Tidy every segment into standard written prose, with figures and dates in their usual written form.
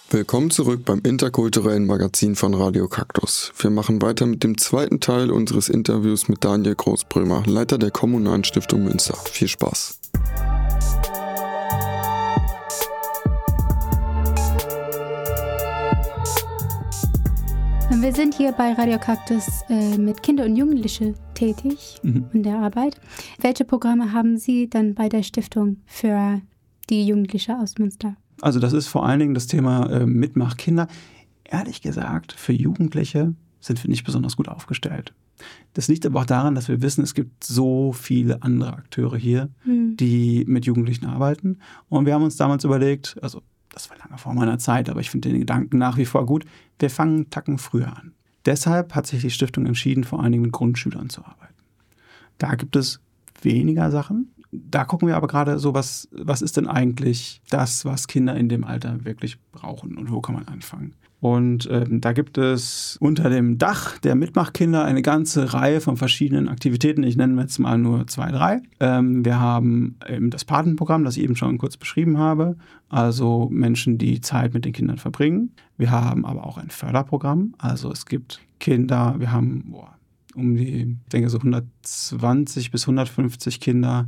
Willkommen zurück beim interkulturellen Magazin von Radio Kaktus. Wir machen weiter mit dem zweiten Teil unseres Interviews mit Daniel Großbrömer, Leiter der Kommunalen Stiftung Münster. Viel Spaß! Wir sind hier bei Radio Kaktus mit Kinder und Jugendliche tätig in der Arbeit. Welche Programme haben Sie dann bei der Stiftung für die Jugendliche aus Münster? Also das ist vor allen Dingen das Thema Mitmachkinder. Ehrlich gesagt, für Jugendliche sind wir nicht besonders gut aufgestellt. Das liegt aber auch daran, dass wir wissen, es gibt so viele andere Akteure hier, die mit Jugendlichen arbeiten. Und wir haben uns damals überlegt, also das war lange vor meiner Zeit, aber ich finde den Gedanken nach wie vor gut, wir fangen einen Tacken früher an. Deshalb hat sich die Stiftung entschieden, vor allen Dingen mit Grundschülern zu arbeiten. Da gibt es weniger Sachen. Da gucken wir aber gerade so, was ist denn eigentlich das, was Kinder in dem Alter wirklich brauchen und wo kann man anfangen? Und da gibt es unter dem Dach der Mitmachkinder eine ganze Reihe von verschiedenen Aktivitäten. Ich nenne jetzt mal nur 2, 3. Wir haben eben das Patenprogramm, das ich eben schon kurz beschrieben habe. Also Menschen, die Zeit mit den Kindern verbringen. Wir haben aber auch ein Förderprogramm. Also es gibt Kinder, wir haben um die, ich denke so 120 bis 150 Kinder,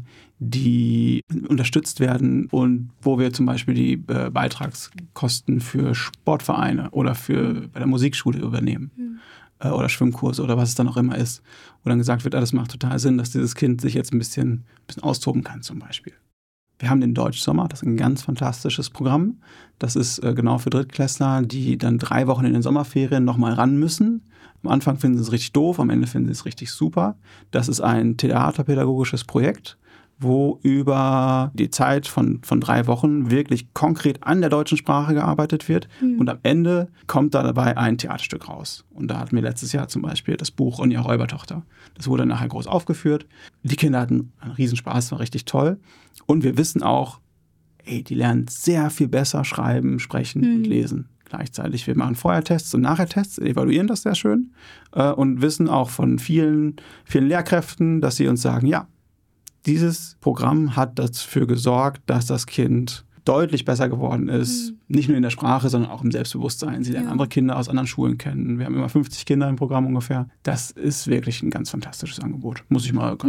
die unterstützt werden und wo wir zum Beispiel die Beitragskosten für Sportvereine oder bei der Musikschule übernehmen oder Schwimmkurse oder was es dann auch immer ist. Wo dann gesagt wird, das macht total Sinn, dass dieses Kind sich jetzt ein bisschen austoben kann zum Beispiel. Wir haben den Deutschsommer, das ist ein ganz fantastisches Programm. Das ist genau für Drittklässler, die dann 3 Wochen in den Sommerferien nochmal ran müssen. Am Anfang finden sie es richtig doof, am Ende finden sie es richtig super. Das ist ein theaterpädagogisches Projekt, wo über die Zeit von 3 Wochen wirklich konkret an der deutschen Sprache gearbeitet wird. Und am Ende kommt da dabei ein Theaterstück raus. Und da hatten wir letztes Jahr zum Beispiel das Buch Ronja Räubertochter. Das wurde nachher groß aufgeführt. Die Kinder hatten einen Riesenspaß, war richtig toll. Und wir wissen auch, die lernen sehr viel besser schreiben, sprechen und lesen. Gleichzeitig, wir machen Vorher-Tests und Nachher-Tests, evaluieren das sehr schön und wissen auch von vielen Lehrkräften, dass sie uns sagen, ja, dieses Programm hat dafür gesorgt, dass das Kind deutlich besser geworden ist, nicht nur in der Sprache, sondern auch im Selbstbewusstsein. Sie lernen andere Kinder aus anderen Schulen kennen. Wir haben immer 50 Kinder im Programm ungefähr. Das ist wirklich ein ganz fantastisches Angebot, muss ich mal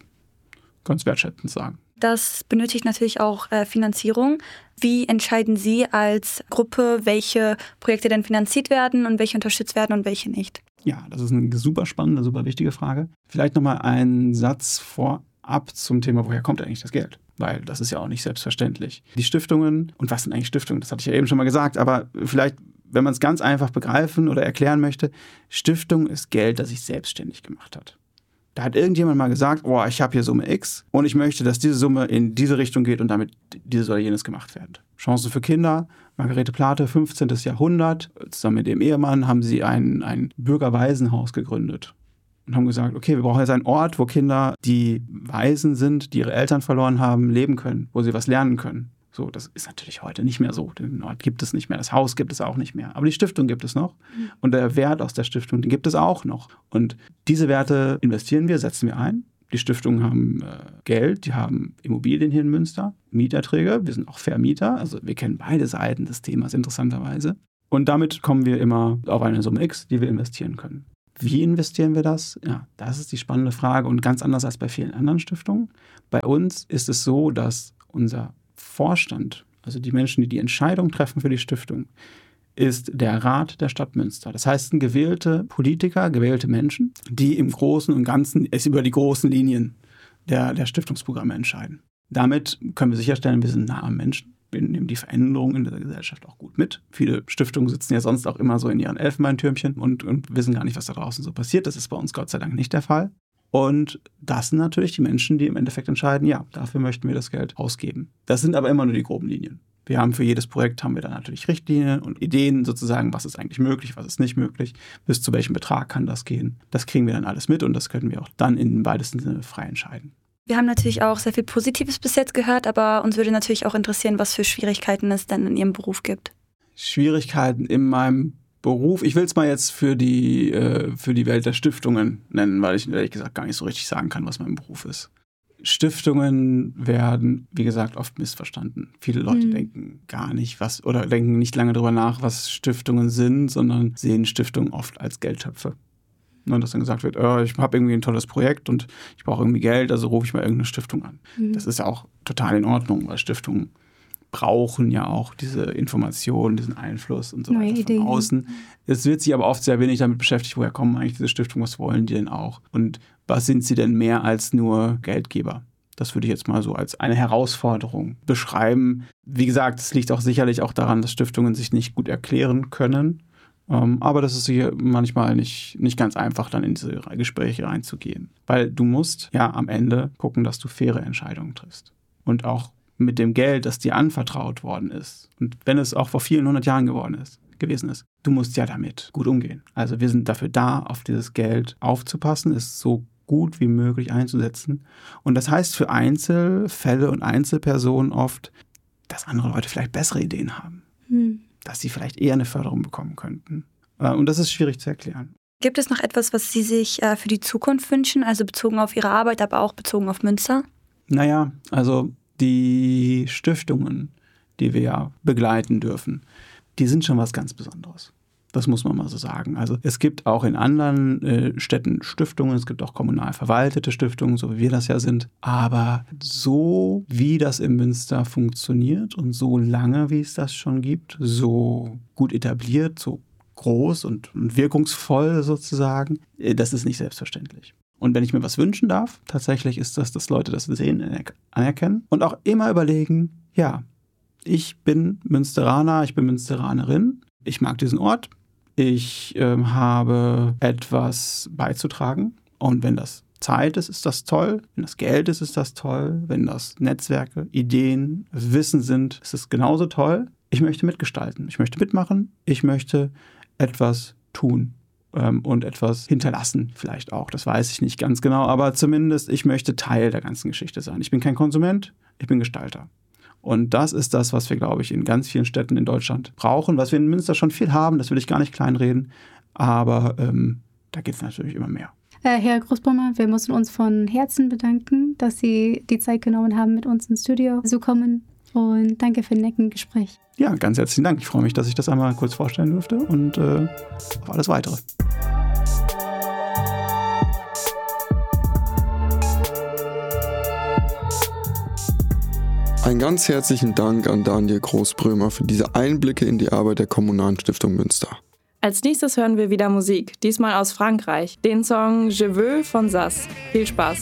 ganz wertschätzend sagen. Das benötigt natürlich auch Finanzierung. Wie entscheiden Sie als Gruppe, welche Projekte denn finanziert werden und welche unterstützt werden und welche nicht? Ja, das ist eine super spannende, super wichtige Frage. Vielleicht nochmal einen Satz vorab zum Thema, woher kommt eigentlich das Geld? Weil das ist ja auch nicht selbstverständlich. Die Stiftungen, und was sind eigentlich Stiftungen? Das hatte ich ja eben schon mal gesagt, aber vielleicht, wenn man es ganz einfach begreifen oder erklären möchte, Stiftung ist Geld, das sich selbstständig gemacht hat. Da hat irgendjemand mal gesagt, ich habe hier Summe X und ich möchte, dass diese Summe in diese Richtung geht und damit dieses oder jenes gemacht wird. Chancen für Kinder, Margarete Plate, 15. Jahrhundert. Zusammen mit dem Ehemann haben sie ein Bürgerwaisenhaus gegründet und haben gesagt, okay, wir brauchen jetzt einen Ort, wo Kinder, die Waisen sind, die ihre Eltern verloren haben, leben können, wo sie was lernen können. So, das ist natürlich heute nicht mehr so. Den Ort gibt es nicht mehr, das Haus gibt es auch nicht mehr. Aber die Stiftung gibt es noch. Und der Wert aus der Stiftung, den gibt es auch noch. Und diese Werte investieren wir, setzen wir ein. Die Stiftungen haben Geld, die haben Immobilien hier in Münster, Mieterträge, wir sind auch Vermieter. Also wir kennen beide Seiten des Themas interessanterweise. Und damit kommen wir immer auf eine Summe X, die wir investieren können. Wie investieren wir das? Ja, das ist die spannende Frage und ganz anders als bei vielen anderen Stiftungen. Bei uns ist es so, dass unser Vorstand, also die Menschen, die die Entscheidung treffen für die Stiftung, ist der Rat der Stadt Münster. Das heißt, gewählte Politiker, gewählte Menschen, die im Großen und Ganzen über die großen Linien der Stiftungsprogramme entscheiden. Damit können wir sicherstellen, wir sind nah am Menschen. Wir nehmen die Veränderungen in der Gesellschaft auch gut mit. Viele Stiftungen sitzen ja sonst auch immer so in ihren Elfenbeintürmchen und wissen gar nicht, was da draußen so passiert. Das ist bei uns Gott sei Dank nicht der Fall. Und das sind natürlich die Menschen, die im Endeffekt entscheiden, ja, dafür möchten wir das Geld ausgeben. Das sind aber immer nur die groben Linien. Wir haben für jedes Projekt haben wir dann natürlich Richtlinien und Ideen sozusagen, was ist eigentlich möglich, was ist nicht möglich, bis zu welchem Betrag kann das gehen. Das kriegen wir dann alles mit und das können wir auch dann im weitesten Sinne frei entscheiden. Wir haben natürlich auch sehr viel Positives bis jetzt gehört, aber uns würde natürlich auch interessieren, was für Schwierigkeiten es denn in Ihrem Beruf gibt. Schwierigkeiten in meinem Beruf, ich will es mal jetzt für die Welt der Stiftungen nennen, weil ich ehrlich gesagt gar nicht so richtig sagen kann, was mein Beruf ist. Stiftungen werden, wie gesagt, oft missverstanden. Viele Leute denken gar nicht, oder denken nicht lange darüber nach, was Stiftungen sind, sondern sehen Stiftungen oft als Geldtöpfe. Und dass dann gesagt wird, ich habe irgendwie ein tolles Projekt und ich brauche irgendwie Geld, also rufe ich mal irgendeine Stiftung an. Das ist ja auch total in Ordnung, weil Stiftungen brauchen ja auch diese Informationen, diesen Einfluss und so weiter von außen. Es wird sich aber oft sehr wenig damit beschäftigt, woher kommen eigentlich diese Stiftungen, was wollen die denn auch? Und was sind sie denn mehr als nur Geldgeber? Das würde ich jetzt mal so als eine Herausforderung beschreiben. Wie gesagt, es liegt auch sicherlich auch daran, dass Stiftungen sich nicht gut erklären können. Aber das ist hier manchmal nicht ganz einfach, dann in diese Gespräche reinzugehen. Weil du musst ja am Ende gucken, dass du faire Entscheidungen triffst. Und auch mit dem Geld, das dir anvertraut worden ist. Und wenn es auch vor vielen 100 Jahren gewesen ist, du musst ja damit gut umgehen. Also wir sind dafür da, auf dieses Geld aufzupassen, es so gut wie möglich einzusetzen. Und das heißt für Einzelfälle und Einzelpersonen oft, dass andere Leute vielleicht bessere Ideen haben. Dass sie vielleicht eher eine Förderung bekommen könnten. Und das ist schwierig zu erklären. Gibt es noch etwas, was Sie sich für die Zukunft wünschen, also bezogen auf Ihre Arbeit, aber auch bezogen auf Münster? Naja, also die Stiftungen, die wir ja begleiten dürfen, die sind schon was ganz Besonderes. Das muss man mal so sagen. Also es gibt auch in anderen Städten Stiftungen, es gibt auch kommunal verwaltete Stiftungen, so wie wir das ja sind. Aber so wie das in Münster funktioniert und so lange, wie es das schon gibt, so gut etabliert, so groß und wirkungsvoll sozusagen, das ist nicht selbstverständlich. Und wenn ich mir was wünschen darf, tatsächlich ist das, dass Leute das sehen, anerkennen und auch immer überlegen, ja, ich bin Münsteraner, ich bin Münsteranerin, ich mag diesen Ort, ich habe etwas beizutragen und wenn das Zeit ist, ist das toll, wenn das Geld ist, ist das toll, wenn das Netzwerke, Ideen, Wissen sind, ist es genauso toll. Ich möchte mitgestalten, ich möchte mitmachen, ich möchte etwas tun. Und etwas hinterlassen vielleicht auch. Das weiß ich nicht ganz genau, aber zumindest ich möchte Teil der ganzen Geschichte sein. Ich bin kein Konsument, ich bin Gestalter. Und das ist das, was wir, glaube ich, in ganz vielen Städten in Deutschland brauchen, was wir in Münster schon viel haben, das will ich gar nicht kleinreden, aber da geht es natürlich immer mehr. Herr Großbrümmer, wir müssen uns von Herzen bedanken, dass Sie die Zeit genommen haben, mit uns ins Studio zu kommen. Und danke für ein nettes Gespräch. Ja, ganz herzlichen Dank. Ich freue mich, dass ich das einmal kurz vorstellen durfte und auf alles Weitere. Einen ganz herzlichen Dank an Daniel Großbrümmer für diese Einblicke in die Arbeit der Kommunalen Stiftung Münster. Als nächstes hören wir wieder Musik, diesmal aus Frankreich, den Song Je veux von Sass. Viel Spaß!